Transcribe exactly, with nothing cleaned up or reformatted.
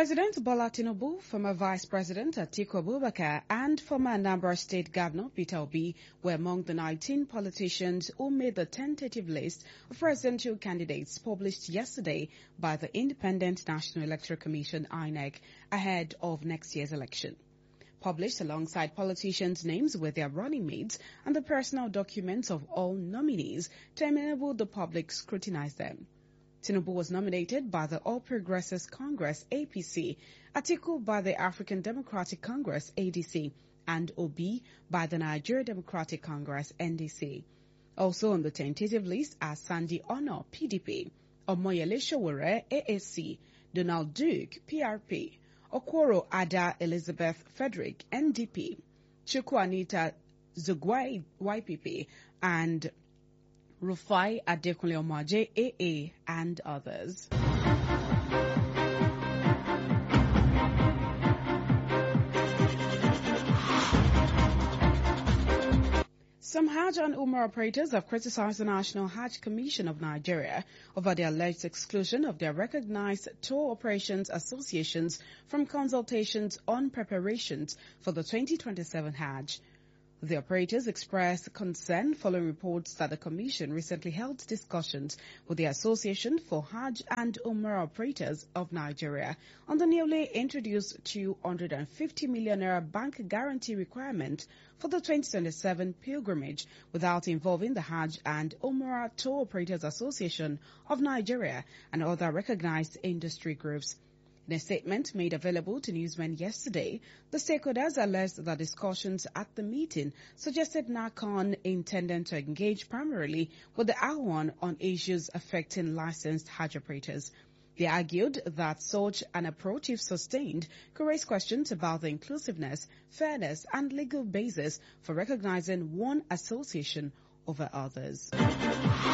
President Bola Tinubu, former Vice President Atiku Abubakar, and former Anambra State Governor Peter Obi were among the nineteen politicians who made the tentative list of presidential candidates published yesterday by the Independent National Electoral Commission I N E C ahead of next year's election. Published alongside politicians' names with their running mates and the personal documents of all nominees to enable the public scrutinize them. Tinubu was nominated by the All Progressives Congress A P C, Atiku by the African Democratic Congress A D C, and Obi by the Nigeria Democratic Congress N D C. Also on the tentative list are Sandy Ono P D P, Omoyele Sowore A A C, Donald Duke P R P, Okworo Ada Elizabeth Frederick N D P, Chukwu Anita Zugwai Y P P, and Rufai Adekunle Omaje A A, and others. Some Hajj and Umrah operators have criticized the National Hajj Commission of Nigeria over the alleged exclusion of their recognized tour operations associations from consultations on preparations for the twenty twenty-seven Hajj. The operators expressed concern following reports that the Commission recently held discussions with the Association for Hajj and Umrah Operators of Nigeria on the newly introduced two hundred fifty million naira bank guarantee requirement for the twenty twenty-seven pilgrimage without involving the Hajj and Umrah Tour Operators Association of Nigeria and other recognized industry groups. In a statement made available to newsmen yesterday, the stakeholders alleged that discussions at the meeting suggested NACON intended to engage primarily with the A W O N on issues affecting licensed Hajj operators. They argued that such an approach, if sustained, could raise questions about the inclusiveness, fairness, and legal basis for recognizing one association over others.